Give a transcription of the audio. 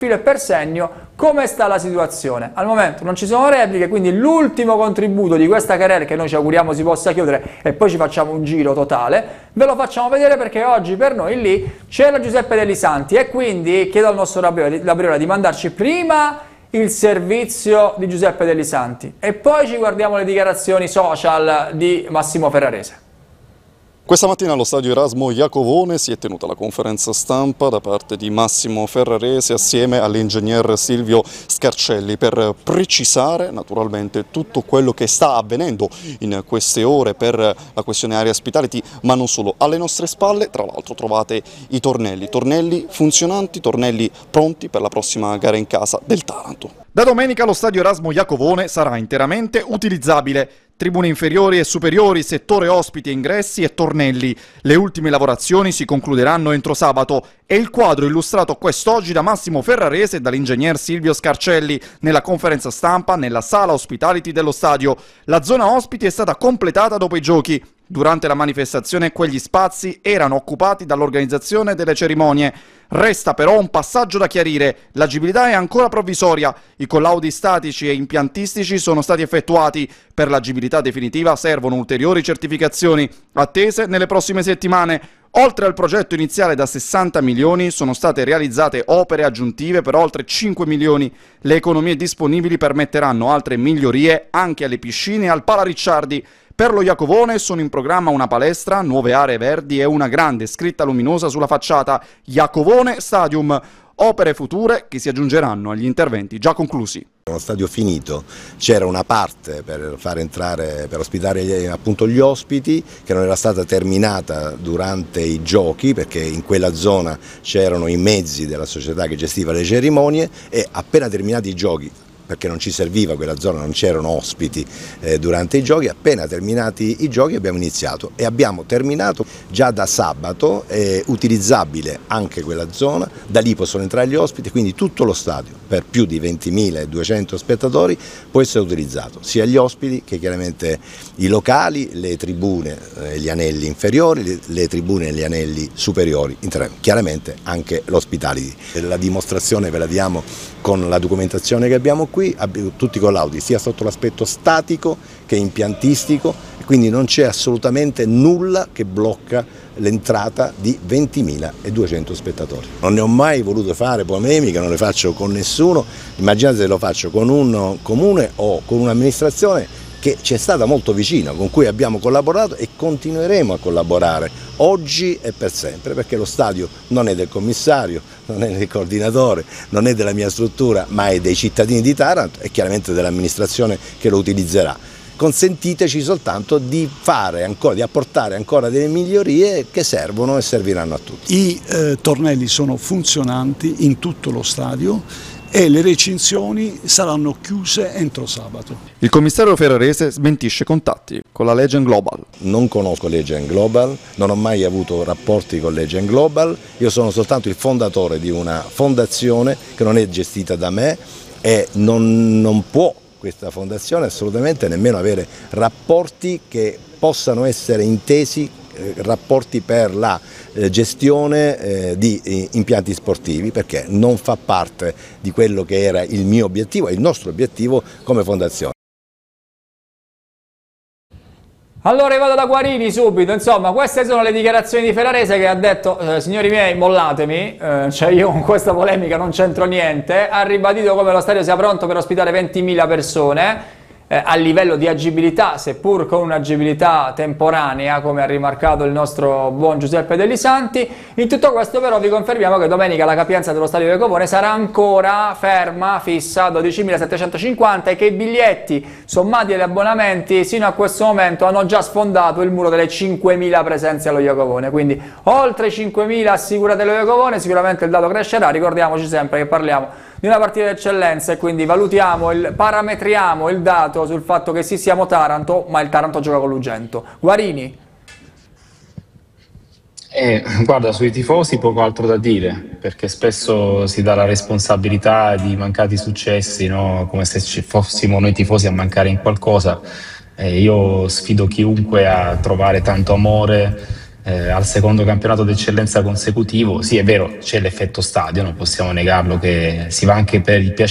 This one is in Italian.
e per segno come sta la situazione. Al momento non ci sono repliche, quindi l'ultimo contributo di questa querela, che noi ci auguriamo si possa chiudere e poi ci facciamo un giro totale, ve lo facciamo vedere perché oggi per noi lì c'è la Giuseppe Degli Santi e quindi chiedo al nostro Labriola di mandarci prima il servizio di Giuseppe Degli Santi e poi ci guardiamo le dichiarazioni social di Massimo Ferrarese. Questa mattina allo stadio Erasmo Iacovone si è tenuta la conferenza stampa da parte di Massimo Ferrarese assieme all'ingegner Silvio Scarcelli per precisare naturalmente tutto quello che sta avvenendo in queste ore per la questione Area Hospitality, ma non solo. Alle nostre spalle tra l'altro trovate i tornelli funzionanti, tornelli pronti per la prossima gara in casa del Taranto. Da domenica lo stadio Erasmo Iacovone sarà interamente utilizzabile. Tribune inferiori e superiori, settore ospiti e ingressi e tornelli. Le ultime lavorazioni si concluderanno entro sabato. È il quadro illustrato quest'oggi da Massimo Ferrarese e dall'ingegner Silvio Scarcelli nella conferenza stampa nella sala Hospitality dello stadio. La zona ospiti è stata completata dopo i giochi. Durante la manifestazione quegli spazi erano occupati dall'organizzazione delle cerimonie. Resta però un passaggio da chiarire, l'agibilità è ancora provvisoria, i collaudi statici e impiantistici sono stati effettuati, per l'agibilità definitiva servono ulteriori certificazioni, attese nelle prossime settimane. Oltre al progetto iniziale da 60 milioni sono state realizzate opere aggiuntive per oltre 5 milioni. Le economie disponibili permetteranno altre migliorie anche alle piscine e al Pala Ricciardi. Per lo Iacovone sono in programma una palestra, nuove aree verdi e una grande scritta luminosa sulla facciata Iacovone Stadium. Opere future che si aggiungeranno agli interventi già conclusi. Uno stadio finito, c'era una parte per far entrare, per ospitare appunto gli ospiti che non era stata terminata durante i giochi perché in quella zona c'erano i mezzi della società che gestiva le cerimonie e appena terminati i giochi, perché non ci serviva quella zona, non c'erano ospiti durante i giochi, appena terminati i giochi abbiamo iniziato e abbiamo terminato già da sabato, utilizzabile anche quella zona, da lì possono entrare gli ospiti, quindi tutto lo stadio per più di 20.200 spettatori può essere utilizzato, sia gli ospiti che chiaramente i locali, le tribune e gli anelli inferiori, le tribune e gli anelli superiori, chiaramente anche l'hospitality. La dimostrazione ve la diamo con la documentazione che abbiamo qui, tutti i collaudi sia sotto l'aspetto statico che impiantistico, quindi non c'è assolutamente nulla che blocca l'entrata di 20.200 spettatori. Non ne ho mai voluto fare polemiche, non le faccio con nessuno, immaginate se lo faccio con un comune o con un'amministrazione che ci è stata molto vicina, con cui abbiamo collaborato e continueremo a collaborare oggi e per sempre, perché lo stadio non è del commissario, non è del coordinatore, non è della mia struttura, ma è dei cittadini di Taranto e chiaramente dell'amministrazione che lo utilizzerà. Consentiteci soltanto di apportare ancora delle migliorie che servono e serviranno a tutti. I tornelli sono funzionanti in tutto lo stadio e le recinzioni saranno chiuse entro sabato. Il commissario Ferrarese smentisce contatti con la Legend Global. Non conosco Legend Global, non ho mai avuto rapporti con Legend Global, io sono soltanto il fondatore di una fondazione che non è gestita da me e non può questa fondazione assolutamente nemmeno avere rapporti che possano essere intesi rapporti per la gestione di impianti sportivi, perché non fa parte di quello che era il mio obiettivo e il nostro obiettivo come fondazione. Allora vado da Guarini subito, insomma queste sono le dichiarazioni di Ferrarese che ha detto signori miei mollatemi, cioè io con questa polemica non c'entro niente, ha ribadito come lo stadio sia pronto per ospitare 20.000 persone, a livello di agibilità, seppur con un'agibilità temporanea, come ha rimarcato il nostro buon Giuseppe Degli Santi. In tutto questo però vi confermiamo che domenica la capienza dello stadio Iacovone sarà ancora ferma, fissa, 12.750 e che i biglietti sommati agli abbonamenti sino a questo momento hanno già sfondato il muro delle 5.000 presenze allo Iacovone, quindi oltre 5.000 assicurate allo Iacovone, sicuramente il dato crescerà. Ricordiamoci sempre che parliamo di una partita d'eccellenza e quindi parametriamo il dato sul fatto che sì siamo Taranto, ma il Taranto gioca con l'Ugento. Guarini? Guarda, sui tifosi poco altro da dire, perché spesso si dà la responsabilità di mancati successi, no? Come se ci fossimo noi tifosi a mancare in qualcosa. Io sfido chiunque a trovare tanto amore al secondo campionato d'eccellenza consecutivo. Sì, è vero, c'è l'effetto stadio, non possiamo negarlo, che si va anche per il piacere